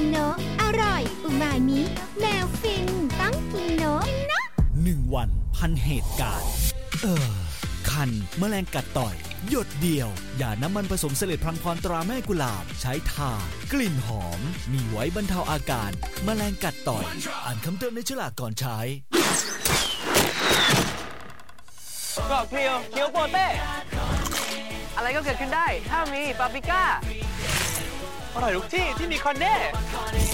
โนะอร่อยอุมามิแนวฟินต้องกินโนะนะ 1 วันพันเหตุการณ์คันแมลงกัดต่อยหยดเดียวยาน้ำมันผสมเสลดพลังพรตราแม่กุหลาบใช้ทากลิ่นหอมมีไว้บรรเทาอาการแมลงกัดต่อยอ่านคำเตือนในฉลากก่อนใช้กรอบเคียวโปเต้อะไรก็เกิดขึ้นได้ถ้ามีปาปริก้าอร่อยทุกที่ที่มีคอนเน่